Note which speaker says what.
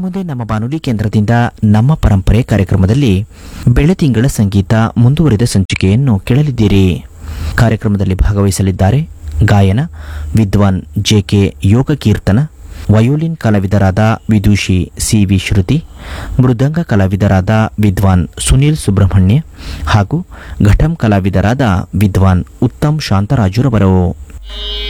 Speaker 1: ಮುಂದೆ ನಮ್ಮ ಬಾನುಲಿ ಕೇಂದ್ರದಿಂದ ನಮ್ಮ ಪರಂಪರೆ ಕಾರ್ಯಕ್ರಮದಲ್ಲಿ ಬೆಳತಿಂಗಳ ಸಂಗೀತ ಮುಂದುವರಿದ ಸಂಚಿಕೆಯನ್ನು ಕೇಳಲಿದ್ದೀರಿ. ಕಾರ್ಯಕ್ರಮದಲ್ಲಿ ಭಾಗವಹಿಸಲಿದ್ದಾರೆ ಗಾಯನ ವಿದ್ವಾನ್ ಜೆಕೆ ಯೋಗ ಕೀರ್ತನ, ವಯೋಲಿನ್ ಕಲಾವಿದರಾದ ವಿದುಷಿ ಸಿವಿ ಶ್ರುತಿ, ಮೃದಂಗ ಕಲಾವಿದರಾದ ವಿದ್ವಾನ್ ಸುನೀಲ್ ಸುಬ್ರಹ್ಮಣ್ಯ ಹಾಗೂ ಘಟಂ ಕಲಾವಿದರಾದ ವಿದ್ವಾನ್ ಉತ್ತಮ್ ಶಾಂತರಾಜುರವರು.